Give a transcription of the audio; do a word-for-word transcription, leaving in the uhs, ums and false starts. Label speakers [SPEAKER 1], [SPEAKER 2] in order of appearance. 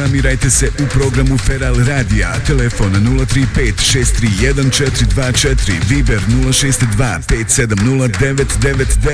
[SPEAKER 1] Reklamirajte se u programu Feral Radija. Telefon nula tri pet šest tri jedan četiri dva četiri, Viber nula šest dva pet sedam nula devet devet devet.